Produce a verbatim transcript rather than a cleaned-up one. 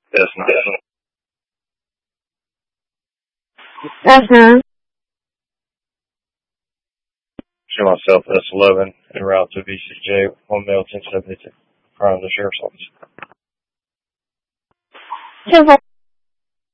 S nine. Uh-huh. Show myself S eleven en route to V C J, one male ten seventy-two, from the sheriff's office. So what